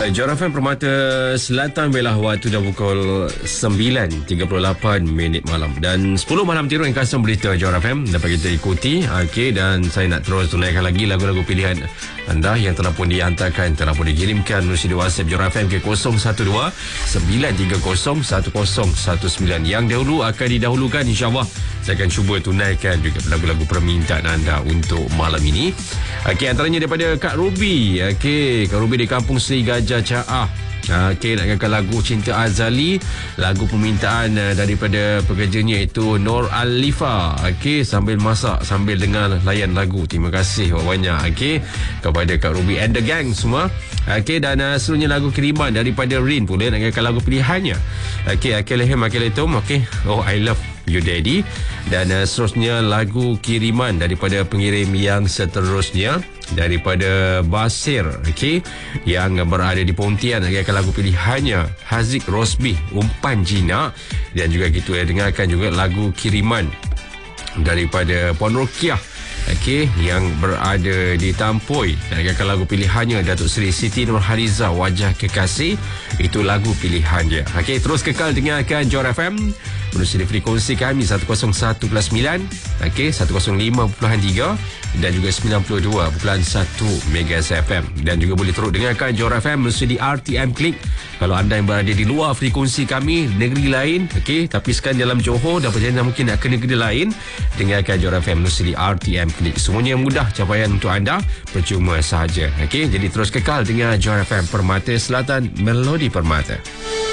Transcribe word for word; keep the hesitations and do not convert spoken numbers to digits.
Johor F M Permata Selatan belah waktu dah pukul sembilan tiga puluh lapan minit malam dan sepuluh malam tiru ringkasan berita Johor F M dapat kita ikuti. Okey, dan saya nak terus tunaikan lagi lagu-lagu pilihan anda yang telah pun dihantarkan, telah pun dikirimkan melalui WhatsApp Johor F M ke kosong satu dua sembilan tiga kosong satu kosong satu sembilan. Yang dahulu akan didahulukan, insya-Allah saya akan cuba tunaikan juga lagu-lagu permintaan anda untuk malam ini. Okey, antaranya daripada Kak Ruby. Okey, Kak Ruby di Kampung Seri Gajah Caah. Okey, nak dengarkan lagu Cinta Azali, lagu permintaan uh, daripada pekerjanya itu Nur Alifa. Okey, sambil masak, sambil dengar layan lagu. Terima kasih banyak okey kepada Kak Ruby and the gang semua. Okey, dan uh, seluruhnya lagu kiriman daripada Rin pula, nak dengarkan lagu pilihannya. Okey, Akilahim Akilatum. Okey, Oh I Love You Daddy. Dan uh, seterusnya lagu kiriman daripada pengirim yang seterusnya daripada Basir, okey, yang berada di Pontian. Akan lagu pilihannya Haziq Rosbi, Umpan Jinak. Dan juga kita dengarkan juga lagu kiriman daripada Puan Rokiah, okey, yang berada di Tampoi. Dan akan lagu pilihannya Datuk Seri Siti Nurhaliza, Wajah Kekasih. Itu lagu pilihannya. Okey, terus kekal dengarkan Johor F M melalui frekuensi kami seratus satu perpuluhan sembilan, okey, seratus lima perpuluhan tiga dan juga sembilan puluh dua perpuluhan satu Megas F M. Dan juga boleh terus dengarkan Johor F M melalui R T M Klik kalau anda yang berada di luar frekuensi kami, negeri lain, okey, tapi sekarang dalam Johor dan perjalanan mungkin nak ke negeri lain, dengarkan Johor F M melalui R T M Klik. Semuanya mudah capaian untuk anda, percuma sahaja. Okey, jadi terus kekal dengan Johor F M Permata Selatan, Melodi Permata.